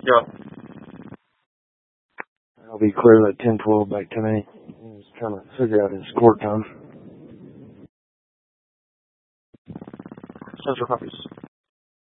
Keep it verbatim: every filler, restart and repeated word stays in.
Yeah. I'll be clear at ten twelve back to me. I'm just trying to figure out his court time. Central copies.